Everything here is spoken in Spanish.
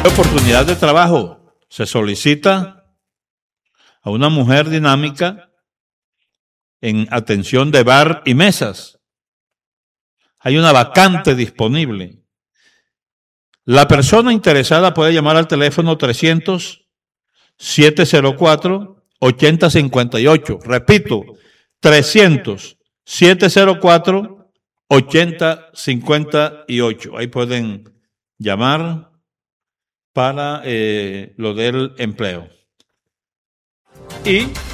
Oportunidad de trabajo. Se solicita a una mujer dinámica en atención de bar y mesas. Hay una vacante disponible. La persona interesada puede llamar al teléfono 300-704-8058. Repito, 300-704-8058. Ahí pueden llamar para lo del empleo. Y